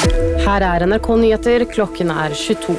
Her NRK Nyheter, klokken 22.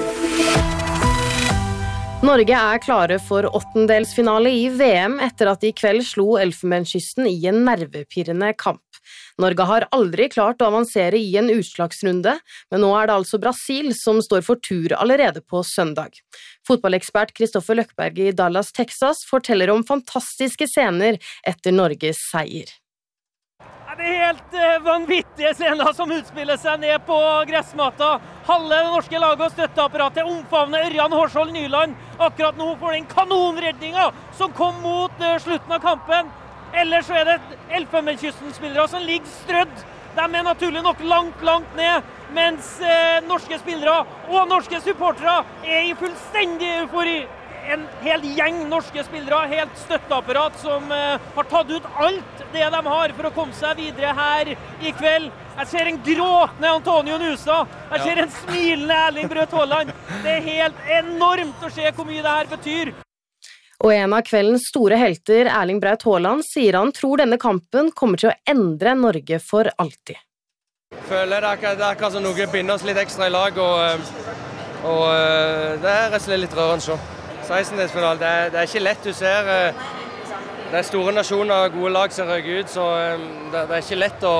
Norge klare for åttendelsfinale i VM etter at de I kveld slo Elfenbenskysten I en nervepirrende kamp. Norge har aldri klart å avansere I en utslagsrunde, men nå det altså Brasil som står for tur allerede på søndag. Fotballekspert Kristoffer Løkberg I Dallas, Texas, forteller om fantastiske scener etter Norges seier. Det helt vanvittige scener som utspiller seg ned på gressmatta. Halve det norske laget og støtteapparatet omfavner Ørjan Hårsvold Nyland akkurat nå for den kanonredningen som kom mot slutten av kampen. Ellers så det Elfenbenskysten-spillere som ligger strødd. De naturlig nok langt ned, mens norske spillere og norske supportere I fullstendig eufori. En hel gjeng norske spillere, helt støtteapparat som har tatt ut alt det de har for å komme seg videre her I kveld. Jeg ser en gråtende Antonio Nusa, jeg ser en smilende Erling Braut Haaland. Det helt enormt å se hvor mye det her betyr. Og en av kveldens store helter, Erling Braut Haaland, sier han tror denne kampen kommer til å endre Norge for alltid. Føler det akkurat som noe binder oss litt ekstra I lag, og det rett og slett litt rørende så. 16-delsfinale, det ikke lett, du ser det store nasjoner og gode lag som røker ut, så det ikke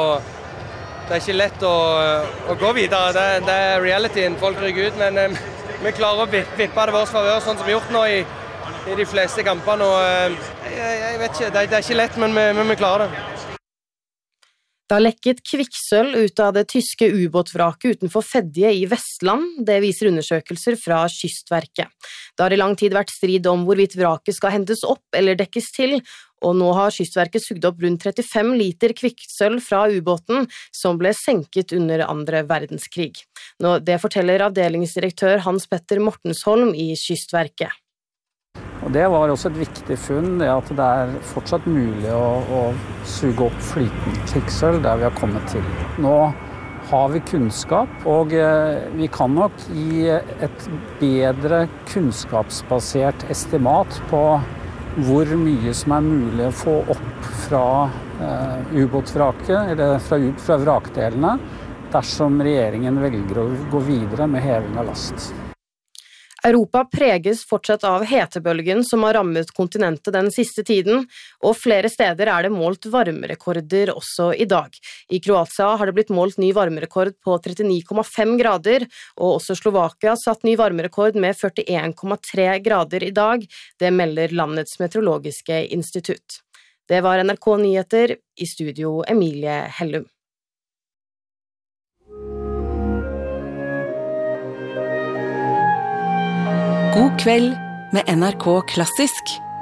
lett å gå videre, det realityen, folk røker ut, men vi klarer å vippe det vårt favør, sånn som vi har gjort nå I de fleste kampene, og jeg vet ikke, det ikke lett, men vi klarer det. Det har lekket kvikksølv ut av det tyske ubåtvraket utenfor Fedje I Vestland, det viser undersøkelser fra Kystverket. Det har I lang tid vært strid om hvorvidt vraket skal hentes opp eller dekkes til, og nå har Kystverket sugd opp rundt 35 liter kvikksølv fra ubåten som ble senket under andre verdenskrig. Det forteller avdelingsdirektør Hans Petter Mortensholm I Kystverket. Og det var også et viktig funn, det at det fortsatt mulig å suge opp flytende kvikksølv der vi har kommet til. Nå har vi kunnskap, og vi kan nok gi et bedre kunnskapsbasert estimat på hvor mye som mulig å få opp fra ubåtvraket, eller fra vrakdelene, dersom regjeringen velger å gå videre med heving av last. Europa preges fortsatt av hetebølgen som har rammet kontinentet den siste tiden, og flere steder det målt varmerekorder også I dag. I Kroatia har det blitt målt ny varmerekord på 39,5 grader, og også Slovakia satt ny varmerekord med 41,3 grader I dag. Det melder landets meteorologiske institutt. Det var NRK Nyheter, I studio Emilie Hellum. God kveld med NRK Klassisk.